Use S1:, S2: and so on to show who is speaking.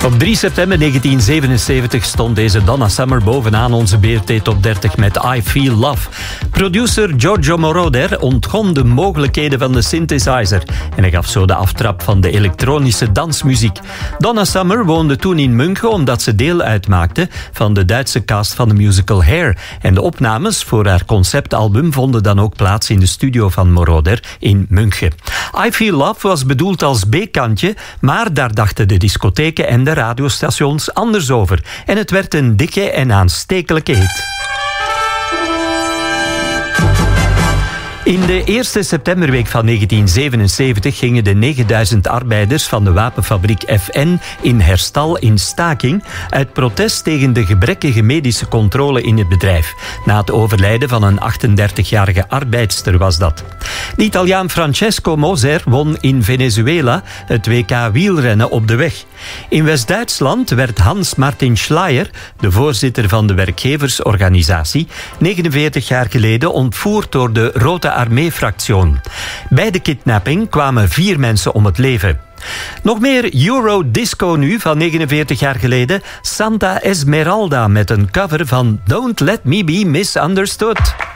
S1: Op 3 september 1977 stond deze Donna Summer bovenaan onze BRT Top 30 met I Feel Love. Producer Giorgio Moroder ontgon de mogelijkheden van de synthesizer en hij gaf zo de aftrap van de elektronische dansmuziek. Donna Summer woonde toen in München omdat ze deel uitmaakte van de Duitse cast van de musical Hair. En de opnames voor haar conceptalbum vonden dan ook plaats in de studio van Moroder in München. I Feel Love was bedoeld als B-kantje, maar daar dachten de discotheken en de radiostations anders over. En het werd een dikke en aanstekelijke hit. In de eerste septemberweek van 1977 gingen de 9000 arbeiders van de wapenfabriek FN in Herstal in staking uit protest tegen de gebrekkige medische controle in het bedrijf. Na het overlijden van een 38-jarige arbeidster was dat. De Italiaan Francesco Moser won in Venezuela het WK wielrennen op de weg. In West-Duitsland werd Hans-Martin Schleyer, de voorzitter van de werkgeversorganisatie, 49 jaar geleden ontvoerd door de Rote Armee-fractie. Bij de kidnapping kwamen 4 mensen om het leven. Nog meer Eurodisco nu, van 49 jaar geleden. Santa Esmeralda met een cover van Don't Let Me Be Misunderstood.